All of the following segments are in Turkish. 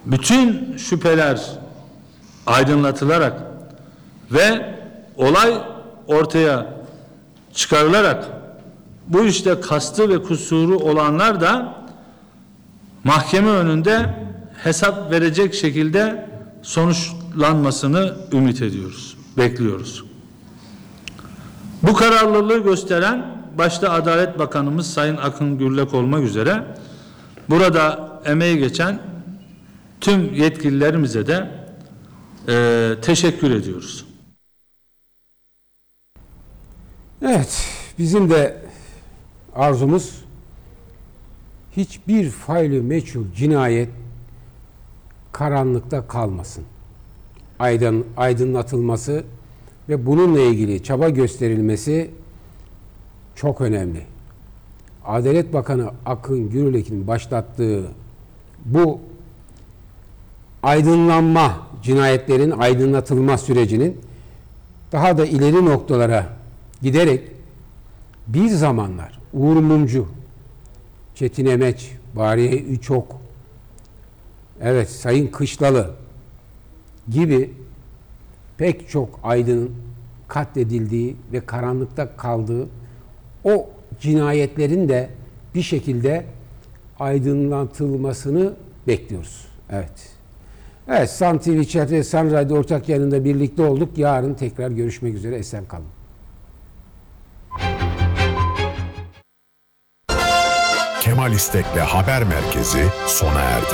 bütün şüpheler aydınlatılarak ve olay ortaya çıkarılarak bu işte kastı ve kusuru olanlar da mahkeme önünde hesap verecek şekilde sonuçlanmasını ümit ediyoruz, bekliyoruz. Bu kararlılığı gösteren başta Adalet Bakanımız Sayın Akın Gürlek olmak üzere burada emeği geçen tüm yetkililerimize de teşekkür ediyoruz. Evet, bizim de arzumuz hiçbir faili meçhul cinayet karanlıkta kalmasın. Aydınlatılması ve bununla ilgili çaba gösterilmesi çok önemli. Adalet Bakanı Akın Gürlek'in başlattığı bu aydınlanma, cinayetlerin aydınlatılma sürecinin daha da ileri noktalara giderek bir zamanlar Uğur Mumcu, Çetin Emeç, Bariye Üçok, evet Sayın Kışlalı gibi pek çok aydının katledildiği ve karanlıkta kaldığı o cinayetlerin de bir şekilde aydınlatılmasını bekliyoruz. Evet. Evet, Sun TV Chat ve Sun Radio ortak yayınında birlikte olduk. Yarın tekrar görüşmek üzere. Esen kalın. Kemal İstek'le Haber Merkezi sona erdi.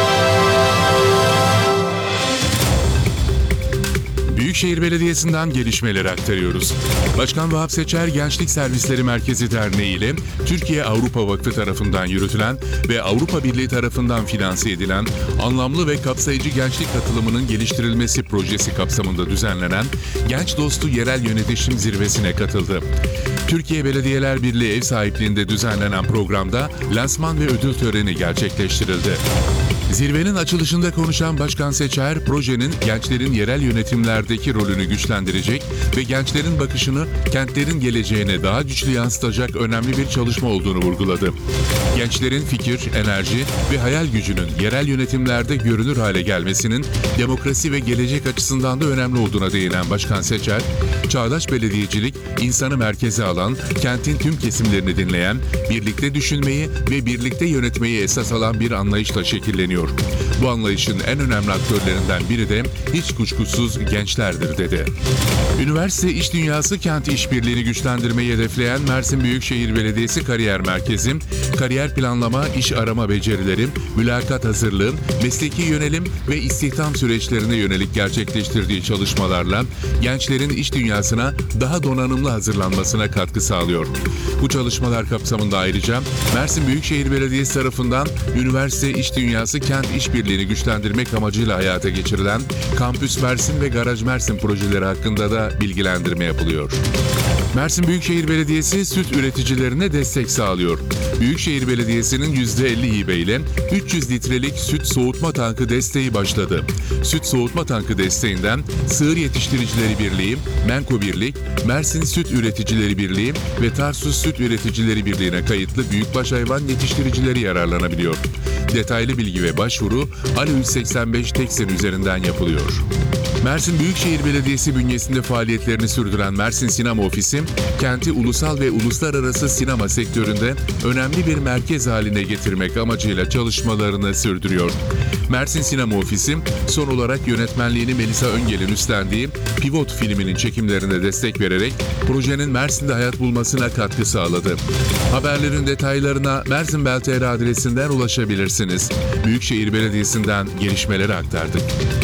Büyükşehir Belediyesi'nden gelişmeleri aktarıyoruz. Başkan Vahap Seçer Gençlik Servisleri Merkezi Derneği ile Türkiye Avrupa Vakfı tarafından yürütülen ve Avrupa Birliği tarafından finanse edilen anlamlı ve kapsayıcı gençlik katılımının geliştirilmesi projesi kapsamında düzenlenen Genç Dostu Yerel Yönetişim Zirvesi'ne katıldı. Türkiye Belediyeler Birliği ev sahipliğinde düzenlenen programda lansman ve ödül töreni gerçekleştirildi. Zirvenin açılışında konuşan Başkan Seçer, projenin gençlerin yerel yönetimlerdeki rolünü güçlendirecek ve gençlerin bakışını kentlerin geleceğine daha güçlü yansıtacak önemli bir çalışma olduğunu vurguladı. Gençlerin fikir, enerji ve hayal gücünün yerel yönetimlerde görünür hale gelmesinin demokrasi ve gelecek açısından da önemli olduğuna değinen Başkan Seçer, çağdaş belediyecilik, insanı merkeze alan, kentin tüm kesimlerini dinleyen, birlikte düşünmeyi ve birlikte yönetmeyi esas alan bir anlayışla şekilleniyor. Bu anlayışın en önemli aktörlerinden biri de hiç kuşkusuz gençlerdir dedi. Üniversite İş Dünyası Kent İşbirliği'ni güçlendirmeyi hedefleyen Mersin Büyükşehir Belediyesi Kariyer Merkezi, kariyer planlama, iş arama becerileri, mülakat hazırlığı, mesleki yönelim ve istihdam süreçlerine yönelik gerçekleştirdiği çalışmalarla gençlerin iş dünyasına daha donanımlı hazırlanmasına katkı sağlıyor. Bu çalışmalar kapsamında ayrıca Mersin Büyükşehir Belediyesi tarafından Üniversite İş Dünyası Kent İşbirliği'ni güçlendirmek amacıyla hayata geçirilen Kampüs Mersin ve Garaj Mersin projeleri hakkında da bilgilendirme yapılıyor. Mersin Büyükşehir Belediyesi süt üreticilerine destek sağlıyor. Büyükşehir Belediyesi'nin %50 hibe ile 300 litrelik süt soğutma tankı desteği başladı. Süt soğutma tankı desteğinden Sığır Yetiştiricileri Birliği, Menko Birlik, Mersin Süt Üreticileri Birliği ve Tarsus Süt Üreticileri Birliği'ne kayıtlı büyükbaş hayvan yetiştiricileri yararlanabiliyor. Detaylı bilgi ve başvuru Ali 185 Teksen üzerinden yapılıyor. Mersin Büyükşehir Belediyesi bünyesinde faaliyetlerini sürdüren Mersin Sinema Ofisi, kenti ulusal ve uluslararası sinema sektöründe önemli bir merkez haline getirmek amacıyla çalışmalarını sürdürüyor. Mersin Sinema Ofisi, son olarak yönetmenliğini Melisa Öngel'in üstlendiği Pivot filminin çekimlerine destek vererek projenin Mersin'de hayat bulmasına katkı sağladı. Haberlerin detaylarına Mersinbel.tr adresinden ulaşabilirsiniz. Büyükşehir Belediyesi'nden gelişmeleri aktardık.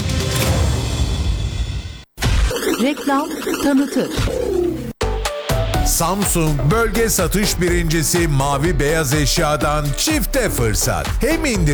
Reklam tanıtır. Samsung bölge satış birincisi Mavi Beyaz Eşya'dan çifte fırsat. Hem indirim